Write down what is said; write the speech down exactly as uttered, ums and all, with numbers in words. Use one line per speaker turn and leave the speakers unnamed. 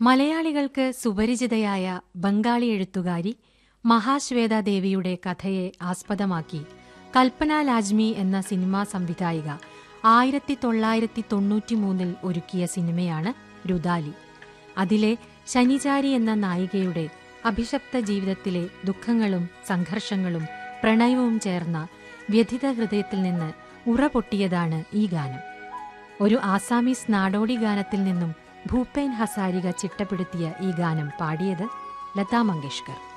മലയാളികൾക്ക് സുപരിചിതയായ ബംഗാളി എഴുത്തുകാരി മഹാശ്വേത ദേവിയുടെ കഥയെ ആസ്പദമാക്കി കൽപ്പന ലാജ്മി എന്ന സിനിമാ സംവിധായിക ആയിരത്തി തൊള്ളായിരത്തി തൊണ്ണൂറ്റിമൂന്നിൽ ഒരുക്കിയ സിനിമയാണ് രുദാലി. അതിലെ ശനിചാരി എന്ന നായികയുടെ അഭിശപ്ത ജീവിതത്തിലെ ദുഃഖങ്ങളും സംഘർഷങ്ങളും പ്രണയവും ചേർന്ന വ്യഥിത ഹൃദയത്തിൽ നിന്ന് ഉറപൊട്ടിയതാണ് ഈ ഗാനം. ഒരു ആസാമീസ് നാടോടി ഗാനത്തിൽ നിന്നും ഭൂപേൻ ഹസാരിക ചിട്ടപ്പെടുത്തിയ ഈ ഗാനം പാടിയത് ലതാ മങ്കേഷ്കർ.